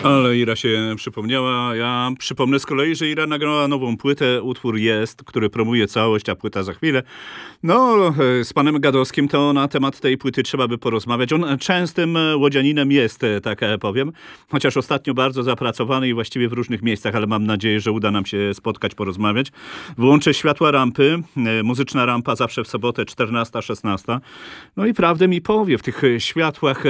Ale Ira się przypomniała. Ja przypomnę z kolei, że Ira nagrała nową płytę. Utwór Jest, który promuje całość, a płyta za chwilę. No, z panem Gadowskim to na temat tej płyty trzeba by porozmawiać. On częstym łodzianinem jest, tak powiem. Chociaż ostatnio bardzo zapracowany i właściwie w różnych miejscach, ale mam nadzieję, że uda nam się spotkać, porozmawiać. Wyłączę światła rampy. Muzyczna rampa zawsze w sobotę 14-16. No i prawdę mi powie, w tych światłach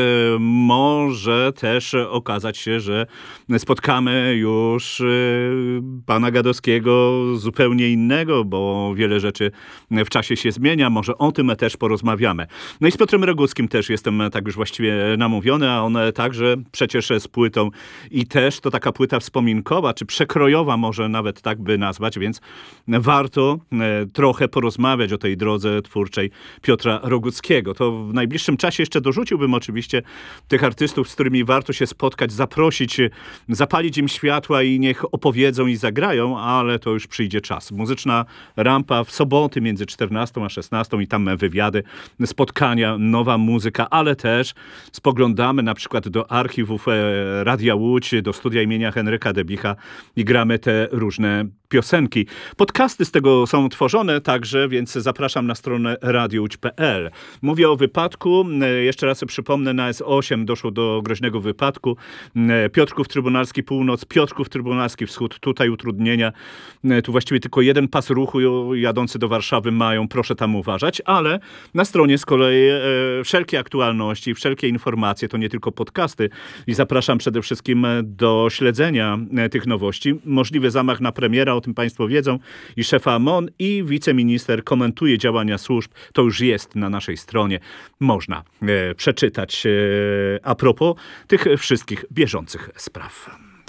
może też okazać się, że spotkamy już pana Gadowskiego zupełnie innego, bo wiele rzeczy w czasie się zmienia. Może o tym też porozmawiamy. No i z Piotrem Roguckim też jestem tak już właściwie namówiony, a on także przecież z płytą i też to taka płyta wspominkowa, czy przekrojowa może nawet tak by nazwać, więc warto trochę porozmawiać o tej drodze twórczej Piotra Roguckiego. To w najbliższym czasie jeszcze dorzuciłbym oczywiście tych artystów, z którymi warto się spotkać, zaprosić, zapalić im światła i niech opowiedzą i zagrają, ale to już przyjdzie czas. Muzyczna rampa w soboty między 14 a 16 i tam wywiady, spotkania, nowa muzyka, ale też spoglądamy na przykład do archiwów Radia Łódź, do studia imienia Henryka Debicha i gramy te różne piosenki. Podcasty z tego są tworzone także, więc zapraszam na stronę radiołódź.pl. Mówię o wypadku. Jeszcze raz przypomnę, na S8 doszło do groźnego wypadku. Piotrków Trybunalski Północ, Piotrków Trybunalski Wschód. Tutaj utrudnienia. Tu właściwie tylko jeden pas ruchu jadący do Warszawy mają. Proszę tam uważać, ale na stronie z kolei wszelkie aktualności, wszelkie informacje, to nie tylko podcasty. I zapraszam przede wszystkim do śledzenia tych nowości. Możliwy zamach na premiera, o tym państwo wiedzą, i szefa MON i wiceminister komentuje działania służb. To już jest na naszej stronie. Można przeczytać a propos tych wszystkich bieżących spraw.